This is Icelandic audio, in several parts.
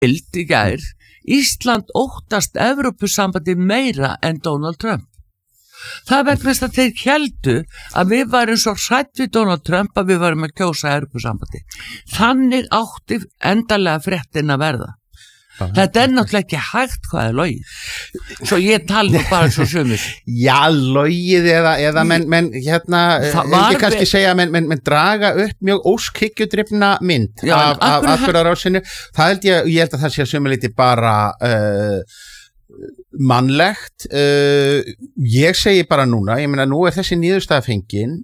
í gær, Ísland óttast Evrópusambandi meira en Donald Trump. Það vegna þess að þeir héldu að við varum svo hrætt við Donald Trump að við varum að kjósa Evrópusambandi. Þannig átti endanlega fréttin að verða. Þetta er náttúrulega ekki hægt hvað logið. Svo ég tala nú bara svo sumir. Já, logið eða menn hérna, ekki kannski segja menn draga upp mjög óskhyggju-drifna mynd af atburðarásinu. Það ég held að það sé sumulítið bara mannlegt. Ég segi bara núna, ég meina nú þessi niðurstaða fengin.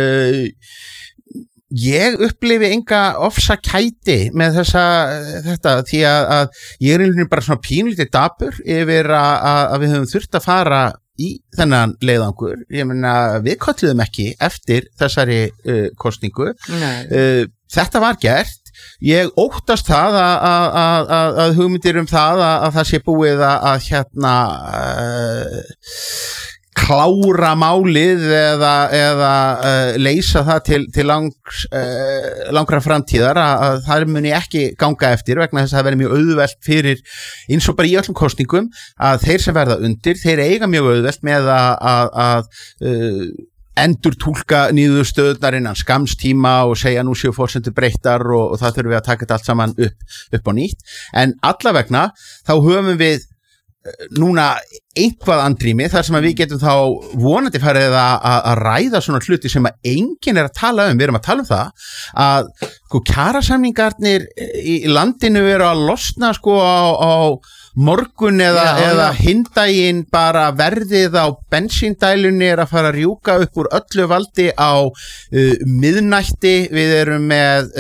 Ég upplifi enga ofsakæti með þetta því að ég er bara svona pínlítið dapur yfir að við höfum þurft að fara í þennan leiðangur. Ég meina við kölluðum ekki eftir þessari kosningu. Þetta var gert. Ég óttast það að hugmyndir það að það sé búið að hérna klára málið eða leysa það til langra framtíðar að það muni ekki ganga eftir vegna þess að það verði mjög auðvelt fyrir eins og bara í öllum kosningum að þeir sem verða undir, þeir eiga mjög auðvelt með að endurtúlka niðurstöðurnar innan skamstíma og segja nú séu forsendur breyttar og það þurfum við að taka þetta allt saman upp á nýtt. En allavegna þá höfum við núna einhvað andrými þar sem að við getum þá vonandi farið að ræða svona hluti sem að enginn er að tala við erum að tala það að kjarasamningarnir í landinu eru að losna á morgun eða hindaginn bara verðið á bensíndælunni er að fara að rjúka upp úr öllu valdi á miðnætti, við erum með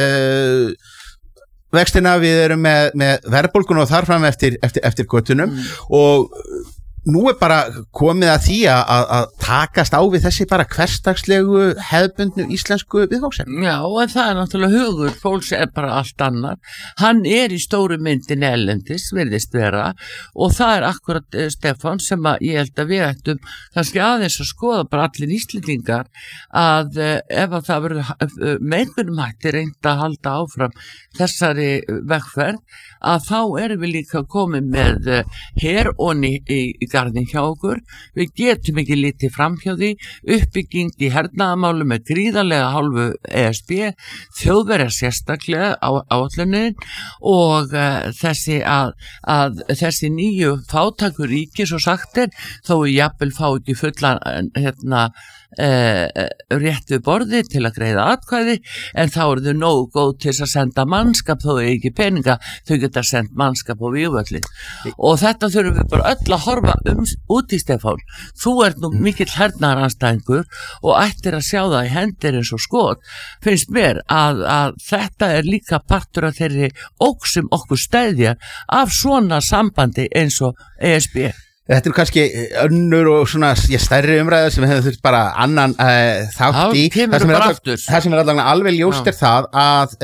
vextina, við erum með verðbólgun og þarfram eftir göttunum og nú er bara komið að því að takast á við þessi bara hversdagslegu hefðbundnu íslensku viðfangsefni. Já, en það er náttúrulega hugur, fólks er bara allt annar. Hann er í stóru myndin erlendis, virðist vera, og það er akkurat Stefán sem að ég held að við ættum kannski aðeins að skoða bara allir íslendingar að ef að það verður með einhvernum hætti reynt að halda áfram þessari vegferð að þá erum við líka komið með heronni í garðin hjá okkur. Við getum ekki litið framhjá því, uppbygging í hernaðarmálum með gríðarlega hálfu ESB, Þjóðverjar sérstaklega áætlunin og þessi að þessi nýju fátæku ríki svo sagt þó við jafnvel fá ekki fullan rétt við borði til að greiða atkvæði en þá eru þau nógu góð til að senda mannskap þó þau ekki peninga, þau geta sendt mannskap á vígvöllin og þetta þurfum við bara öll að horfa út í Stefán. Þú ert nú mikill hernaðaranstæðingur og ættir að sjá það í hendir eins og skot. Finnst mér að þetta er líka partur af þeirri óksum okkur stæðjar af svona sambandi eins og ESB. Þetta er kannski önnur og svona stærri umræða sem við hefum þurft bara annan þátt í. Það sem er alveg ljóst er það að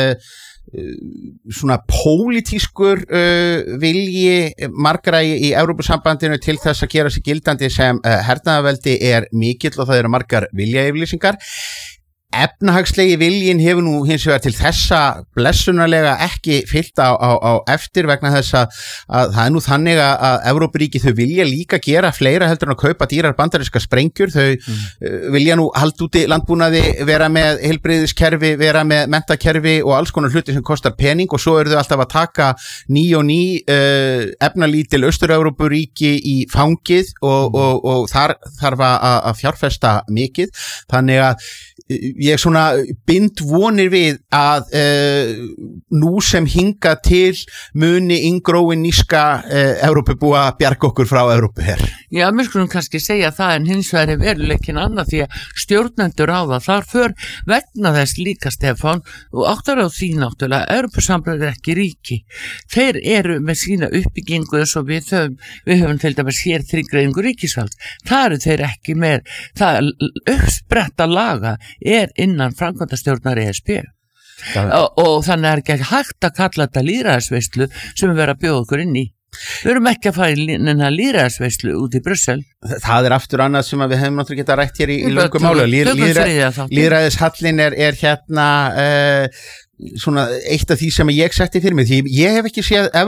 svona pólitískur vilji margra í Evrópusambandinu til þess að gera sig gildandi sem hernaðarveldi er mikill og það eru margar viljayfirlýsingar. Efnahagslegi viljinn hefur nú hins vegar til þessa blessunarlega ekki fylgt á eftir vegna þess að það er nú þannig að Evrópuríki þau vilja líka gera fleira heldur en að kaupa dýrar bandarískar sprengjur, þau vilja nú halda úti landbúnaði, vera með heilbrigðiskerfi, vera með menntakerfi og alls konar hluti sem kostar pening og svo eru þau alltaf að taka ný efnalítil Austur-Evrópuríki í fangið og þar þarf að fjárfesta mikið, þannig að ég svona bind vonir við að nú sem hinga til muni inngróin níska Evrópubúa bjarga okkur frá Evrópu her. Já, mér skulum kannski segja það en hins vegar er veruleikin annað því að stjórnendur á það þar för vegna þess líka Stefán og áttar á því náttúrulega Evrópusambandið er ekki ríki. Þeir eru með sína uppbyggingu eins og við höfum til dæmis hér þrígreiningu ríkisvald. Það eru þeir ekki með. Það uppspretta laga er innan framkvæmdastjórnar ESB og þannig er ekki hægt að kalla þetta lýðræðisveislu sem við verðum að bjóða okkur inn í. Við erum ekki að fara í lýðræðisveislu út í Brussel. Það er aftur annað sem við hefum náttúrulega getað rætt hér í löngum máli. Lýðræðishallin er hérna svona eitt af því sem ég setti fyrir mig, því ég hef ekki séð